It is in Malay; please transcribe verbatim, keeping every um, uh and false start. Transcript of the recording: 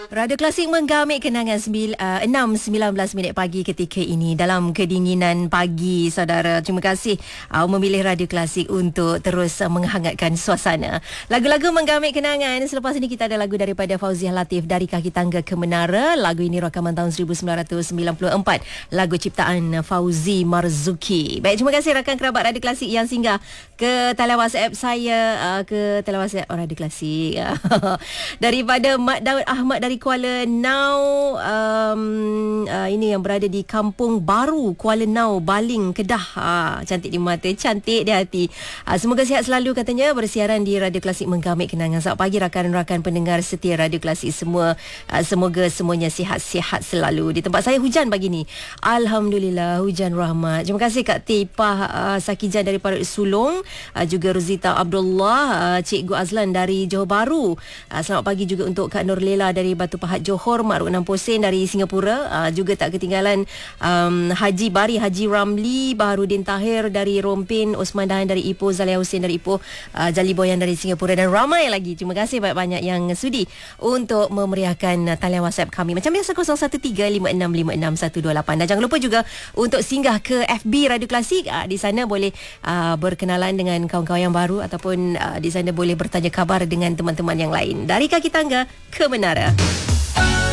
Radio Klasik menggamit kenangan uh, enam sembilan belas minit pagi ketika ini dalam kedinginan pagi, saudara. Terima kasih uh, memilih Radio Klasik untuk terus uh, menghangatkan suasana. Lagu-lagu menggamit kenangan. Selepas ini kita ada lagu daripada Fauziah Latif, Dari Kaki Tangga ke Menara. Lagu ini rakaman tahun seribu sembilan ratus sembilan puluh empat. Lagu ciptaan Fauzi Marzuki. Baik, terima kasih rakan kerabat Radio Klasik yang singgah ke talian WhatsApp saya, uh, ke talian WhatsApp Radio Klasik. Daripada Mak Daud Ahmad dari Kuala Nau, um, uh, ini yang berada di Kampung Baru, Kuala Nau, Baling, Kedah. Uh, cantik di mata, cantik di hati. Uh, semoga sihat selalu katanya, bersiaran di Radio Klasik menggamit kenangan. Selamat pagi rakan-rakan pendengar setia Radio Klasik semua. Uh, semoga semuanya sihat-sihat selalu. Di tempat saya hujan pagi ni, alhamdulillah, hujan rahmat. Terima kasih Kak Tipah uh, Sakijan dari Parut Sulong, uh, juga Rosita Abdullah, uh, Cikgu Azlan dari Johor Bahru. Uh, selamat pagi juga untuk Kak Nur Lela dari Batu Pahat Johor, Mak Ruk Namposen dari Singapura. Uh, juga tak ketinggalan um, Haji Bari, Haji Ramli, Baharudin Tahir dari Rompin, Osman Dahan dari Ipoh, Zalia Hussein dari Ipoh, uh, Jali Boyan dari Singapura, dan ramai lagi. Terima kasih banyak-banyak yang sudi untuk memeriahkan uh, talian WhatsApp kami. Macam biasa kosong satu tiga lima enam lima enam satu dua lapan. Dan jangan lupa juga untuk singgah ke F B Radio Klasik. Uh, di sana boleh uh, berkenalan dengan kawan-kawan yang baru, ataupun uh, di sana boleh bertanya khabar dengan teman-teman yang lain. Dari Kaki Tangga ke Menara.